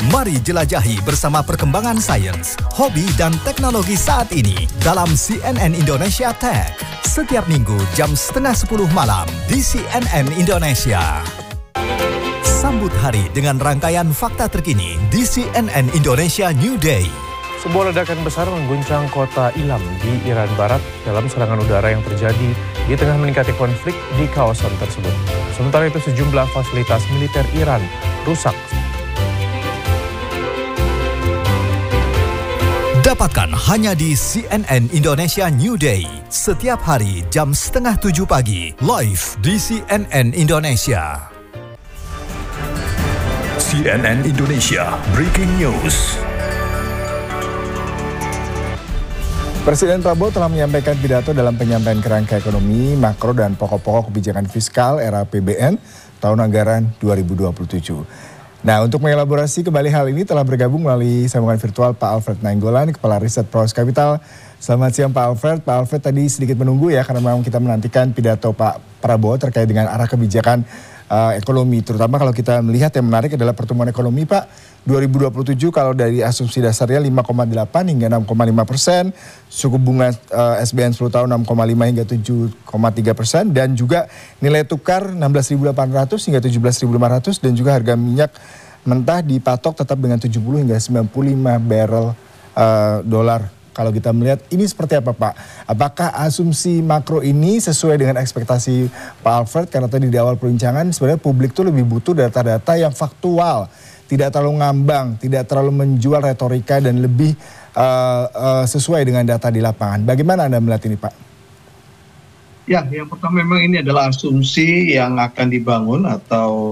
Mari jelajahi bersama perkembangan sains, hobi dan teknologi saat ini dalam CNN Indonesia Tech. Setiap minggu jam 9:30 malam di CNN Indonesia. Sambut hari dengan rangkaian fakta terkini di CNN Indonesia New Day. Sebuah ledakan besar mengguncang kota Ilam di Iran Barat dalam serangan udara yang terjadi di tengah meningkatnya konflik di kawasan tersebut. Sementara itu sejumlah fasilitas militer Iran rusak. Dapatkan hanya di CNN Indonesia New Day. Setiap hari jam 6:30 pagi, live di CNN Indonesia. CNN Indonesia Breaking News. Presiden Prabowo telah menyampaikan pidato dalam penyampaian kerangka ekonomi, makro dan pokok-pokok kebijakan fiskal era APBN tahun anggaran 2027. Nah, untuk mengelaborasi kembali hal ini telah bergabung melalui sambungan virtual Pak Alfred Nainggolan, Kepala Riset Prowess Capital. Selamat siang Pak Alfred. Pak Alfred tadi sedikit menunggu ya karena memang kita menantikan pidato Pak Prabowo terkait dengan arah kebijakan ekonomi. Terutama kalau kita melihat yang menarik adalah pertumbuhan ekonomi Pak. 2027 kalau dari asumsi dasarnya 5,8 hingga 6,5%, suku bunga SBN 10 tahun 6,5 hingga 7,3%, dan juga nilai tukar 16.800 hingga 17.500, dan juga harga minyak mentah dipatok tetap dengan 70 hingga 95 barrel dolar. Kalau kita melihat ini seperti apa Pak? Apakah asumsi makro ini sesuai dengan ekspektasi Pak Alfred? Karena tadi di awal perbincangan sebenarnya publik tuh lebih butuh data-data yang faktual. Tidak terlalu ngambang, tidak terlalu menjual retorika dan lebih sesuai dengan data di lapangan. Bagaimana Anda melihat ini Pak? Ya, yang pertama memang ini adalah asumsi yang akan dibangun atau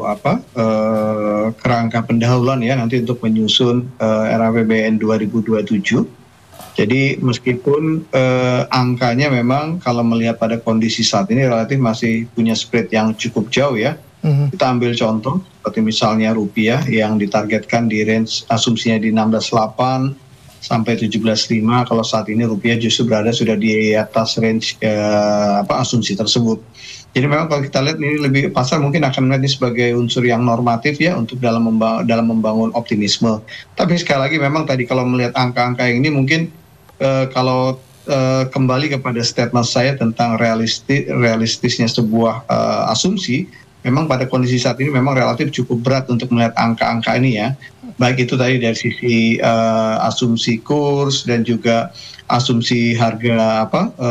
kerangka pendahuluan ya nanti untuk menyusun RAPBN 2027. Jadi meskipun angkanya memang kalau melihat pada kondisi saat ini relatif masih punya spread yang cukup jauh ya. Kita ambil contoh seperti misalnya rupiah yang ditargetkan di range asumsinya di 16,8 sampai 17,5. Kalau saat ini rupiah justru berada sudah di atas range asumsi tersebut. Jadi memang kalau kita lihat ini lebih pasar mungkin akan melihat ini sebagai unsur yang normatif ya untuk dalam membangun optimisme. Tapi sekali lagi memang tadi kalau melihat angka-angka yang ini mungkin kalau kembali kepada statement saya tentang realistisnya sebuah asumsi, memang pada kondisi saat ini memang relatif cukup berat untuk melihat angka-angka ini ya. Baik itu tadi dari sisi asumsi kurs dan juga asumsi harga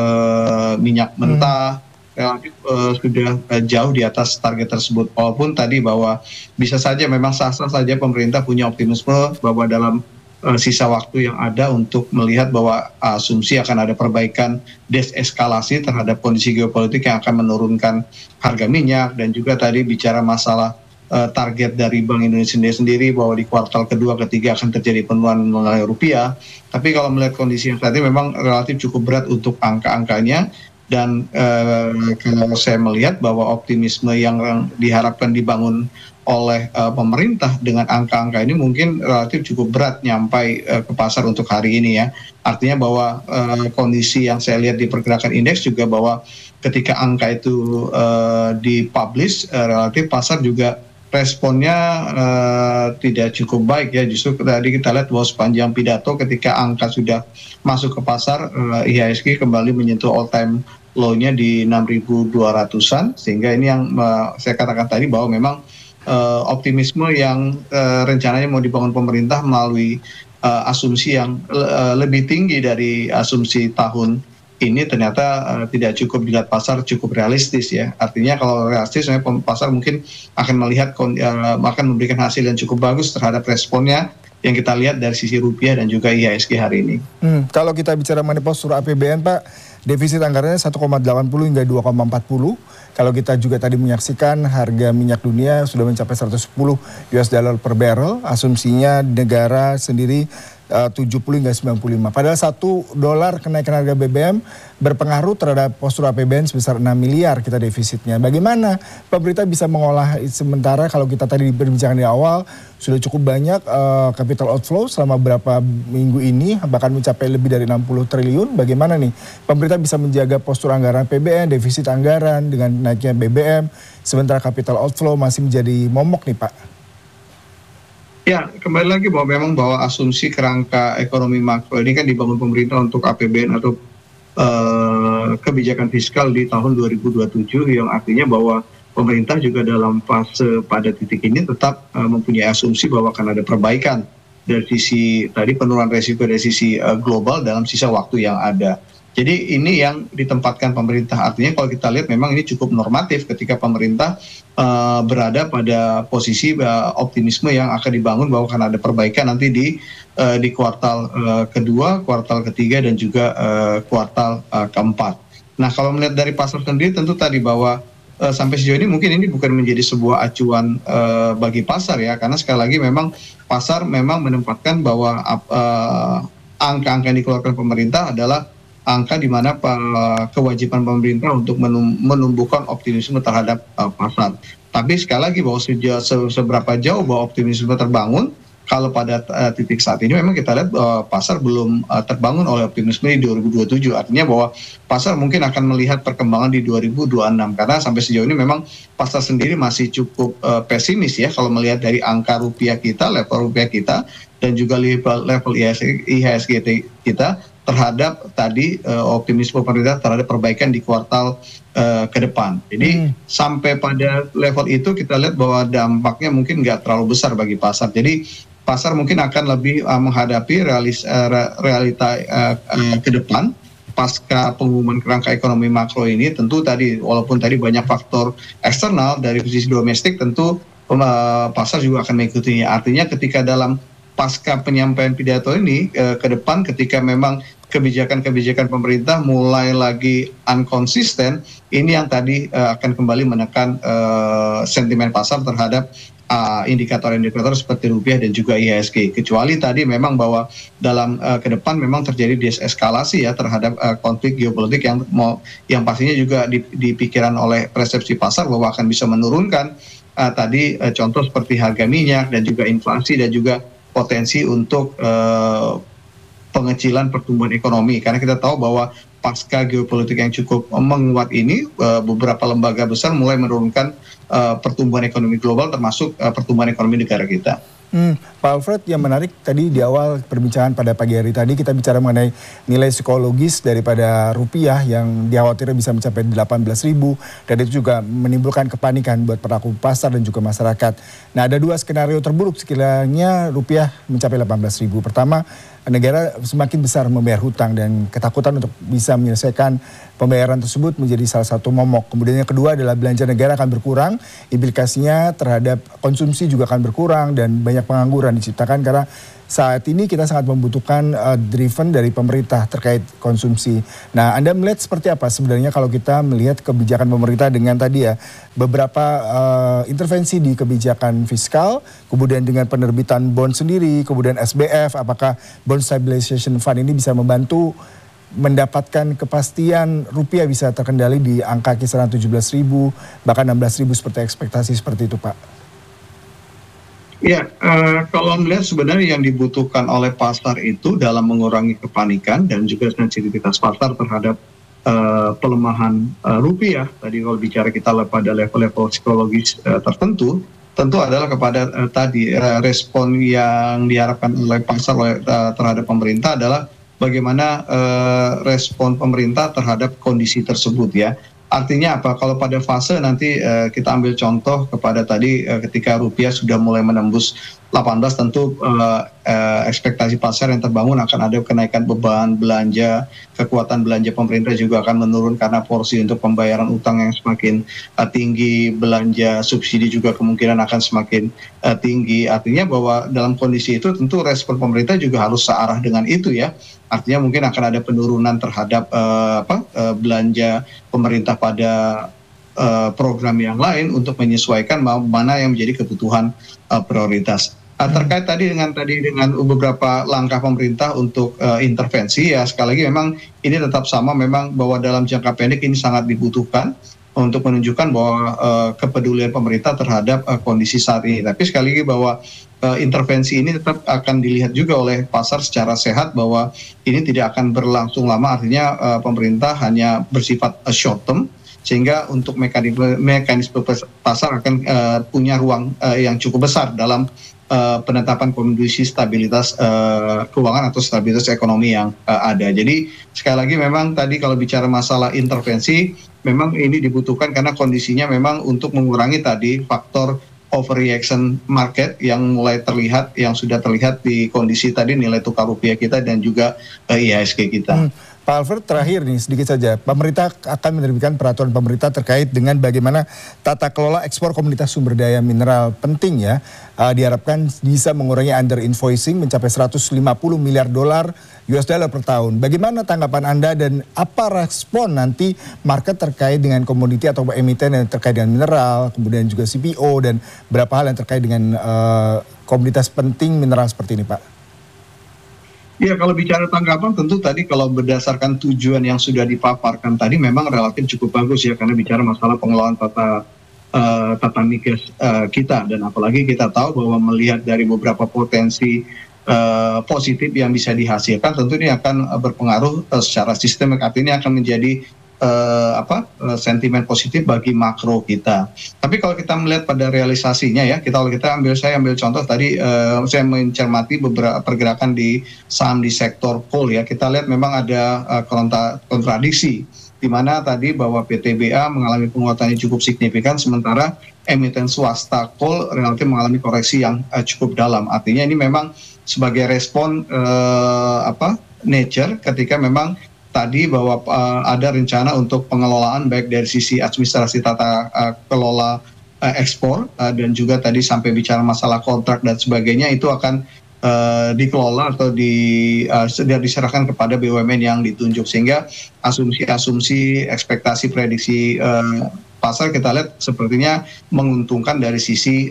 minyak mentah relatif sudah jauh di atas target tersebut. Walaupun tadi bahwa bisa saja memang sah-sah saja pemerintah punya optimisme bahwa dalam sisa waktu yang ada untuk melihat bahwa asumsi akan ada perbaikan deseskalasi terhadap kondisi geopolitik yang akan menurunkan harga minyak, dan juga tadi bicara masalah target dari Bank Indonesia sendiri bahwa di kuartal kedua ketiga akan terjadi penurunan nilai rupiah. Tapi kalau melihat kondisi yang saat ini memang relatif cukup berat untuk angka-angkanya, dan kalau saya melihat bahwa optimisme yang diharapkan dibangun oleh pemerintah dengan angka-angka ini mungkin relatif cukup berat nyampai ke pasar untuk hari ini ya. Artinya bahwa kondisi yang saya lihat di pergerakan indeks juga bahwa ketika angka itu dipublish relatif pasar juga responnya tidak cukup baik ya. Justru tadi kita lihat bahwa sepanjang pidato ketika angka sudah masuk ke pasar, IHSG kembali menyentuh all time low-nya di 6.200-an, sehingga ini yang saya katakan tadi bahwa memang optimisme yang rencananya mau dibangun pemerintah melalui asumsi yang lebih tinggi dari asumsi tahun ini ternyata tidak cukup dilihat pasar cukup realistis ya. Artinya kalau realistis pasar mungkin akan melihat akan memberikan hasil yang cukup bagus terhadap responnya yang kita lihat dari sisi rupiah dan juga IHSG hari ini. Kalau kita bicara mengenai postur APBN Pak, defisit anggarannya 1,80 hingga 2,40. Kalau kita juga tadi menyaksikan harga minyak dunia sudah mencapai 110 US dollar per barrel, asumsinya negara sendiri 70 hingga 95. Padahal $1 kenaikan harga BBM berpengaruh terhadap postur APBN sebesar 6 miliar kita defisitnya. Bagaimana pemerintah bisa mengolah sementara kalau kita tadi berbincang di awal sudah cukup banyak capital outflow selama beberapa minggu ini bahkan mencapai lebih dari 60 triliun. Bagaimana nih pemerintah bisa menjaga postur anggaran APBN, defisit anggaran dengan naiknya BBM sementara capital outflow masih menjadi momok nih Pak? Ya, kembali lagi bahwa memang bahwa asumsi kerangka ekonomi makro ini kan dibangun pemerintah untuk APBN atau kebijakan fiskal di tahun 2027, yang artinya bahwa pemerintah juga dalam fase pada titik ini tetap mempunyai asumsi bahwa akan ada perbaikan dari sisi tadi penurunan resiko dari sisi global dalam sisa waktu yang ada. Jadi ini yang ditempatkan pemerintah. Artinya kalau kita lihat memang ini cukup normatif ketika pemerintah berada pada posisi optimisme yang akan dibangun bahwa akan ada perbaikan nanti di kuartal kedua, kuartal ketiga, dan juga kuartal keempat. Nah, kalau melihat dari pasar sendiri tentu tadi bahwa sampai sejauh ini mungkin ini bukan menjadi sebuah acuan bagi pasar ya, karena sekali lagi memang pasar memang menempatkan bahwa angka-angka yang dikeluarkan pemerintah adalah angka di mana kewajiban pemerintah untuk menumbuhkan optimisme terhadap pasar. Tapi sekali lagi bahwa seberapa jauh bahwa optimisme terbangun, kalau pada titik saat ini memang kita lihat pasar belum terbangun oleh optimisme di 2027. Artinya bahwa pasar mungkin akan melihat perkembangan di 2026. Karena sampai sejauh ini memang pasar sendiri masih cukup pesimis ya kalau melihat dari angka rupiah kita, level rupiah kita, dan juga level IHSG kita terhadap tadi optimisme pemerintah terhadap perbaikan di kuartal ke depan. Jadi sampai pada level itu kita lihat bahwa dampaknya mungkin nggak terlalu besar bagi pasar. Jadi pasar mungkin akan lebih menghadapi realita ke depan pasca pengumuman kerangka ekonomi makro ini. Tentu tadi walaupun tadi banyak faktor eksternal dari sisi domestik, tentu pasar juga akan mengikutinya. Artinya ketika dalam pasca penyampaian pidato ini ke depan, ketika memang kebijakan-kebijakan pemerintah mulai lagi unkonsisten, ini yang tadi akan kembali menekan sentimen pasar terhadap indikator-indikator seperti rupiah dan juga IHSG. Kecuali tadi memang bahwa dalam ke depan memang terjadi deeskalasi ya terhadap konflik geopolitik yang pastinya juga dipikiran oleh persepsi pasar bahwa akan bisa menurunkan tadi contoh seperti harga minyak dan juga inflasi dan juga potensi untuk pengecilan pertumbuhan ekonomi. Karena kita tahu bahwa pasca geopolitik yang cukup menguat ini, beberapa lembaga besar mulai menurunkan pertumbuhan ekonomi global, termasuk pertumbuhan ekonomi negara kita. Pak Alfred, yang menarik tadi di awal perbincangan pada pagi hari tadi kita bicara mengenai nilai psikologis daripada rupiah yang dikhawatirnya bisa mencapai 18.000, dan itu juga menimbulkan kepanikan buat pelaku pasar dan juga masyarakat. Nah, ada dua skenario terburuk sekiranya rupiah mencapai 18.000. Pertama, negara semakin besar membayar hutang dan ketakutan untuk bisa menyelesaikan pembayaran tersebut menjadi salah satu momok. Kemudian yang kedua adalah belanja negara akan berkurang, implikasinya terhadap konsumsi juga akan berkurang dan banyak pengangguran diciptakan karena saat ini kita sangat membutuhkan driven dari pemerintah terkait konsumsi. Nah, Anda melihat seperti apa sebenarnya kalau kita melihat kebijakan pemerintah dengan tadi ya beberapa intervensi di kebijakan fiskal, kemudian dengan penerbitan bond sendiri, kemudian SBF, apakah bond stabilization fund ini bisa membantu mendapatkan kepastian rupiah bisa terkendali di angka kisaran 17.000 bahkan 16.000 seperti ekspektasi seperti itu, Pak? Ya, kalau melihat sebenarnya yang dibutuhkan oleh pasar itu dalam mengurangi kepanikan dan juga sensitivitas pasar terhadap pelemahan rupiah, tadi kalau bicara kita pada level-level psikologis tertentu, tentu adalah kepada tadi respon yang diharapkan oleh pasar terhadap pemerintah adalah bagaimana respon pemerintah terhadap kondisi tersebut ya. Artinya apa? Kalau pada fase nanti kita ambil contoh kepada tadi ketika rupiah sudah mulai menembus 18, tentu ekspektasi pasar yang terbangun akan ada kenaikan beban belanja, kekuatan belanja pemerintah juga akan menurun karena porsi untuk pembayaran utang yang semakin tinggi, belanja subsidi juga kemungkinan akan semakin tinggi. Artinya bahwa dalam kondisi itu tentu respon pemerintah juga harus searah dengan itu ya. Artinya mungkin akan ada penurunan terhadap belanja pemerintah pada program yang lain untuk menyesuaikan mana yang menjadi kebutuhan prioritas. Terkait tadi dengan beberapa langkah pemerintah untuk intervensi ya, sekali lagi memang ini tetap sama, memang bahwa dalam jangka pendek ini sangat dibutuhkan untuk menunjukkan bahwa kepedulian pemerintah terhadap kondisi saat ini. Tapi sekali lagi bahwa intervensi ini tetap akan dilihat juga oleh pasar secara sehat bahwa ini tidak akan berlangsung lama, artinya pemerintah hanya bersifat short term, sehingga untuk mekanisme pasar akan punya ruang yang cukup besar dalam penetapan kondisi stabilitas keuangan atau stabilitas ekonomi yang ada. Jadi sekali lagi memang tadi kalau bicara masalah intervensi, memang ini dibutuhkan karena kondisinya memang untuk mengurangi tadi faktor overreaction market yang mulai terlihat, yang sudah terlihat di kondisi tadi nilai tukar rupiah kita dan juga IHSG kita. Pak Alfred, terakhir nih sedikit saja, pemerintah akan menerbitkan peraturan pemerintah terkait dengan bagaimana tata kelola ekspor komoditas sumber daya mineral penting ya. Diharapkan bisa mengurangi under invoicing mencapai 150 miliar dolar US dollar per tahun. Bagaimana tanggapan Anda dan apa respon nanti market terkait dengan komoditi atau emiten yang terkait dengan mineral, kemudian juga CPO dan berapa hal yang terkait dengan komoditas penting mineral seperti ini, Pak? Ya, kalau bicara tanggapan tentu tadi kalau berdasarkan tujuan yang sudah dipaparkan tadi memang relatif cukup bagus ya, karena bicara masalah pengelolaan tata migas kita, dan apalagi kita tahu bahwa melihat dari beberapa potensi positif yang bisa dihasilkan, tentu ini akan berpengaruh secara sistemik, artinya akan menjadi sentimen positif bagi makro kita. Tapi kalau kita melihat pada realisasinya ya, saya ambil contoh tadi, saya mencermati beberapa pergerakan di saham di sektor coal ya. Kita lihat memang ada kontradiksi di mana tadi bahwa PTBA mengalami penguatan yang cukup signifikan, sementara emiten swasta coal relatif mengalami koreksi yang cukup dalam. Artinya ini memang sebagai respon nature ketika memang tadi bahwa ada rencana untuk pengelolaan baik dari sisi administrasi tata kelola ekspor dan juga tadi sampai bicara masalah kontrak dan sebagainya, itu akan dikelola atau diserahkan kepada BUMN yang ditunjuk, sehingga asumsi-asumsi, ekspektasi, prediksi pasar kita lihat sepertinya menguntungkan dari sisi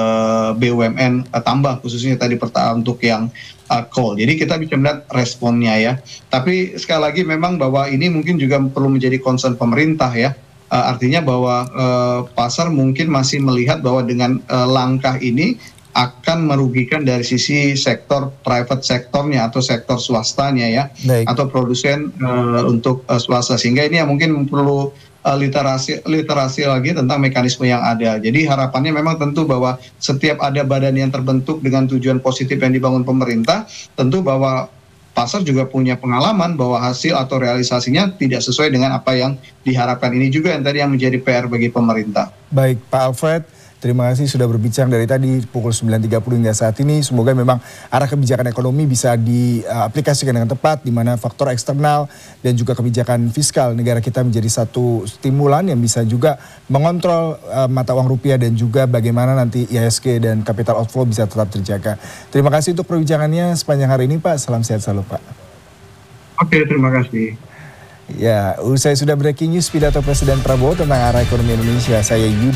BUMN tambah, khususnya tadi untuk yang coal. Jadi kita bisa melihat responnya ya. Tapi sekali lagi memang bahwa ini mungkin juga perlu menjadi concern pemerintah ya. Artinya bahwa pasar mungkin masih melihat bahwa dengan langkah ini akan merugikan dari sisi sektor private sektornya atau sektor swastanya ya. Baik. Atau produsen untuk swasta, sehingga ini yang mungkin perlu literasi lagi tentang mekanisme yang ada. Jadi harapannya memang tentu bahwa setiap ada badan yang terbentuk dengan tujuan positif yang dibangun pemerintah, tentu bahwa pasar juga punya pengalaman bahwa hasil atau realisasinya tidak sesuai dengan apa yang diharapkan. Ini juga yang tadi yang menjadi PR bagi pemerintah. Baik, Pak Alfred, terima kasih sudah berbincang dari tadi pukul 9.30 hingga saat ini. Semoga memang arah kebijakan ekonomi bisa diaplikasikan dengan tepat, di mana faktor eksternal dan juga kebijakan fiskal negara kita menjadi satu stimulan yang bisa juga mengontrol mata uang rupiah dan juga bagaimana nanti IHSG dan capital outflow bisa tetap terjaga. Terima kasih untuk perbincangannya sepanjang hari ini, Pak. Salam sehat selalu, Pak. Oke, terima kasih. Ya, usai sudah breaking news pidato Presiden Prabowo tentang arah ekonomi Indonesia, saya Yudi